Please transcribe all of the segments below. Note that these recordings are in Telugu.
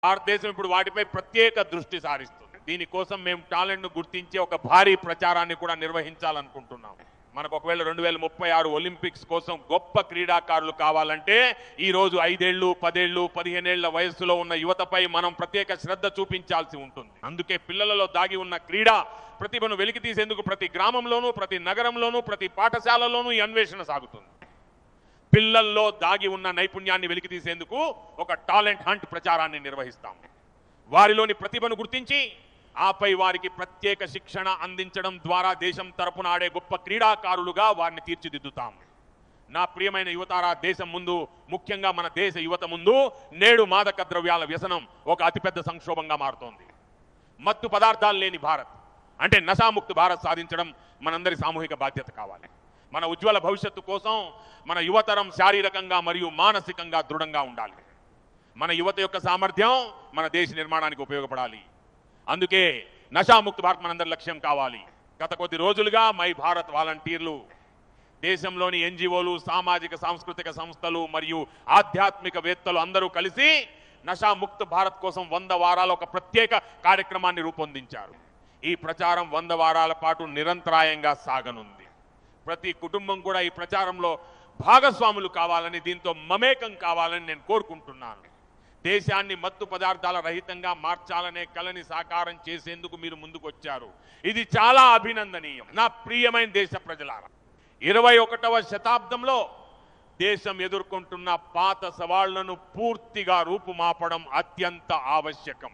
భారతదేశం ఇప్పుడు వాటిపై ప్రత్యేక దృష్టి సారిస్తుంది. దీనికోసం మేము టాలెంట్ ను గుర్తించే ఒక భారీ ప్రచారాన్ని కూడా నిర్వహించాలనుకుంటున్నాం. మనకు ఒకవేళ 2036 ఒలింపిక్స్ కోసం గొప్ప క్రీడాకారులు కావాలంటే ఈ రోజు 5 ఏళ్లు 10 ఏళ్లు 15 ఏళ్ల వయసులో ఉన్న యువతపై మనం ప్రత్యేక శ్రద్ధ చూపించాల్సి ఉంటుంది. అందుకే పిల్లలలో దాగి ఉన్న క్రీడా ప్రతిభను వెలికి తీసేందుకు ప్రతి గ్రామంలోనూ ప్రతి నగరంలోనూ ప్రతి పాఠశాలలోనూ ఈ అన్వేషణ సాగుతుంది. పిల్లల్లో దాగి ఉన్న నైపుణ్యాన్ని వెలికి తీసేందుకు ఒక టాలెంట్ హంట్ ప్రచారాన్ని నిర్వహిస్తాం. వారిలోని ప్రతిభను గుర్తించి ఆపై వారికి ప్రత్యేక శిక్షణ అందించడం ద్వారా దేశం తరపున ఆడే గొప్ప క్రీడాకారులుగా వారిని తీర్చిదిద్దుతాం. నా ప్రియమైన యువతారా, దేశం ముందు, ముఖ్యంగా మన దేశ యువత ముందు నేడు మాదక ద్రవ్యాల వ్యసనం ఒక అతిపెద్ద సంక్షోభంగా మారుతోంది. మత్తు పదార్థాలు లేని భారత్ అంటే నశాముక్త భారత్ సాధించడం మనందరి సామూహిక బాధ్యత కావాలి. మన ఉజ్వల భవిష్యత్తు కోసం మన యువతరం శారీరకంగా మరియు మానసికంగా దృఢంగా ఉండాలి. మన యువత యొక్క సామర్థ్యం మన దేశ నిర్మాణానికి ఉపయోగపడాలి. అందుకే నశాముక్త భారత్ మనందరి లక్ష్యం కావాలి. గత కొద్ది రోజులుగా మై భారత్ వాలంటీర్లు దేశంలోని ఎన్జిఓలు, సామాజిక సాంస్కృతిక సంస్థలు మరియు ఆధ్యాత్మికవేత్తలు అందరూ కలిసి నశాముక్త భారత్ కోసం 100 వారాల ఒక ప్రత్యేక కార్యక్రమాన్ని రూపొందించారు. ఈ ప్రచారం 100 వారాల పాటు నిరంతరాయంగా సాగనుంది. ప్రతి కుటుంబం కూడా ఈ ప్రచారంలో భాగస్వాములు కావాలని, దీంతో మమేకం కావాలని నేను కోరుకుంటున్నాను. దేశాన్ని మత్తు పదార్థాల రహితంగా మార్చాలనే కలని సాకారం చేసేందుకు మీరు ముందుకొచ్చారు. ఇది చాలా అభినందనీయం. నా ప్రియమైన దేశ ప్రజలారా, 21వ శతాబ్దంలో దేశం ఎదుర్కొంటున్న పాత సవాళ్లను పూర్తిగా రూపుమాపడం అత్యంత ఆవశ్యకం.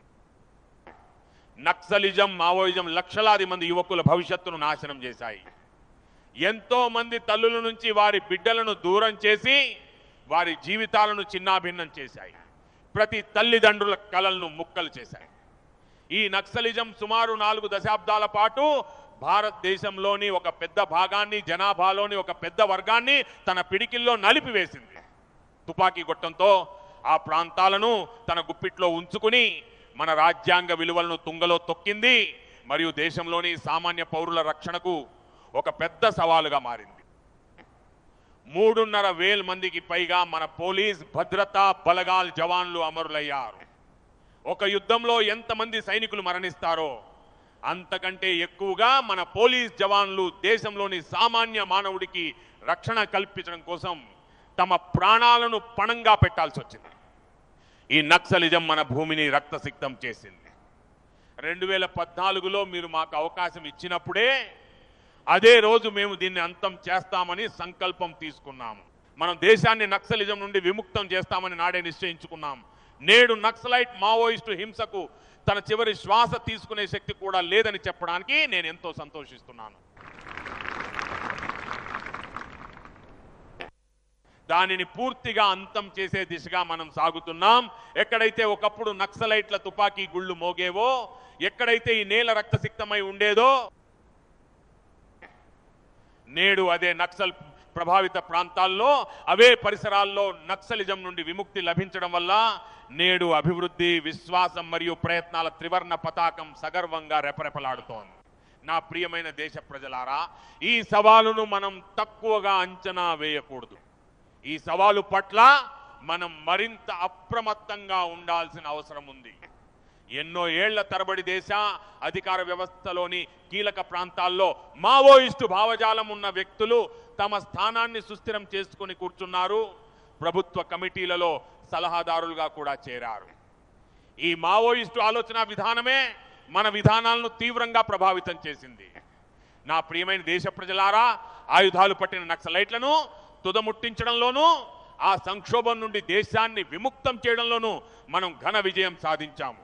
నక్సలిజం, మావోయిజం లక్షలాది మంది యువకుల భవిష్యత్తును నాశనం చేశాయి. ఎంతో మంది తల్లుల నుంచి వారి బిడ్డలను దూరం చేసి వారి జీవితాలను చిన్నాభిన్నం చేశాయి. ప్రతి తల్లిదండ్రుల కలలను ముక్కలు చేశాయి. ఈ నక్సలిజం సుమారు 4 దశాబ్దాల పాటు భారతదేశంలోని ఒక పెద్ద భాగాన్ని, జనాభాలోని ఒక పెద్ద వర్గాన్ని తన పిడికిల్లో నలిపివేసింది. తుపాకీ గొట్టంతో ఆ ప్రాంతాలను తన గుప్పిట్లో ఉంచుకుని మన రాజ్యాంగ విలువలను తుంగలో తొక్కింది మరియు దేశంలోని సామాన్య పౌరుల రక్షణకు ఒక పెద్ద సవాలుగా మారింది. 3,500,000 మందికి పైగా మన పోలీస్, భద్రతా బలగాల్ జవాన్లు అమరులయ్యారు. ఒక యుద్ధంలో ఎంతమంది సైనికులు మరణిస్తారో అంతకంటే ఎక్కువగా మన పోలీస్ జవాన్లు దేశంలోని సామాన్య మానవుడికి రక్షణ కల్పించడం కోసం తమ ప్రాణాలను పణంగా పెట్టాల్సి వచ్చింది. ఈ నక్సలిజం మన భూమిని రక్తసిక్తం చేసింది. 2014లో మీరు మాకు అవకాశం ఇచ్చినప్పుడే అదే రోజు మేము దీన్ని అంతం చేస్తామని సంకల్పం తీసుకున్నాము. మనం దేశాన్ని నక్సలిజం నుండి విముక్తం చేస్తామని నాడే నిశ్చయించుకున్నాం. నేడు నక్సలైట్, మావోయిస్టు హింసకు తన చివరి శ్వాస తీసుకునే శక్తి కూడా లేదని చెప్పడానికి నేను ఎంతో సంతోషిస్తున్నాను. దానిని పూర్తిగా అంతం చేసే దిశగా మనం సాగుతున్నాం. ఎక్కడైతే ఒకప్పుడు నక్సలైట్ల తుపాకీ గుళ్ళు మోగేవో, ఎక్కడైతే ఈ నేల రక్తసిక్తమై ఉండేదో, నేడు అదే నక్సల్ ప్రభావిత ప్రాంతాల్లో, అవే పరిసరాల్లో నక్సలిజం నుండి విముక్తి లభించడం వల్ల నేడు అభివృద్ధి, విశ్వాసం మరియు ప్రయత్నాల త్రివర్ణ పతాకం సగర్వంగా రెపరెపలాడుతోంది. నా ప్రియమైన దేశ ప్రజలారా, ఈ సవాలును మనం తక్కువగా అంచనా వేయకూడదు. ఈ సవాలు పట్ల మనం మరింత అప్రమత్తంగా ఉండాల్సిన అవసరం ఉంది. ఎన్నో ఏళ్ల తరబడి దేశ అధికార వ్యవస్థలోని కీలక ప్రాంతాల్లో మావోయిస్టు భావజాలం ఉన్న వ్యక్తులు తమ స్థానాన్ని సుస్థిరం చేసుకుని కూర్చున్నారు. ప్రభుత్వ కమిటీలలో సలహాదారులుగా కూడా చేరారు. ఈ మావోయిస్టు ఆలోచన విధానమే మన విధానాలను తీవ్రంగా ప్రభావితం చేసింది. నా ప్రియమైన దేశ ప్రజలారా, ఆయుధాలు పట్టిన నక్సలైట్లను తుదముట్టించడంలోనూ ఆ సంక్షోభం నుండి దేశాన్ని విముక్తం చేయడంలోనూ మనం ఘన విజయం సాధించాము.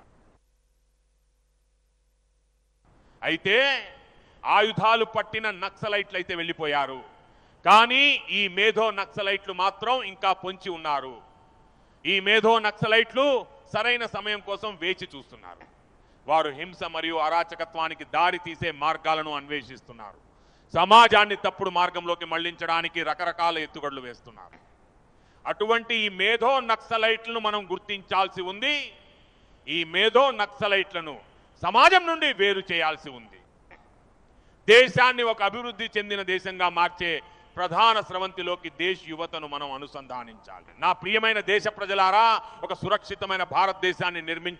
అయితే ఆయుధాలు పట్టిన నక్సలైట్లు అయితే వెళ్ళిపోయారు, కానీ ఈ మేధో నక్సలైట్లు మాత్రం ఇంకా పొంచి ఉన్నారు. ఈ మేధో నక్సలైట్లు సరైన సమయం కోసం వేచి చూస్తున్నారు. వారు హింస మరియు అరాచకత్వానికి దారి తీసే మార్గాలను అన్వేషిస్తున్నారు. సమాజాన్ని తప్పుడు మార్గంలోకి మళ్లించడానికి రకరకాల ఎత్తుగడలు వేస్తున్నారు. అటువంటి ఈ మేధో నక్సలైట్లను మనం గుర్తించాల్సి ఉంది. ఈ మేధో నక్సలైట్లను సమాజం నుండి వేరు చేయాల్సి ఉంది. దేశాన్ని ఒక అభివృద్ధి చెందిన దేశంగా మార్చే ప్రధాన స్రవంతిలోకి దేశ యువతను మనం అనుసంధానించాలి. నా ప్రియమైన దేశ ప్రజలారా, ఒక సురక్షితమైన భారతదేశాన్ని నిర్మించ